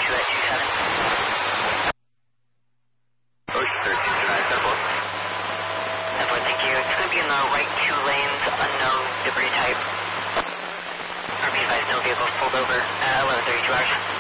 to that 27. Ocean 13 tonight, 10-4. 10-4, thank you. It's going to be in the right 2 lanes, unknown debris type. RB advised, no vehicle pulled over, 11:32 hours.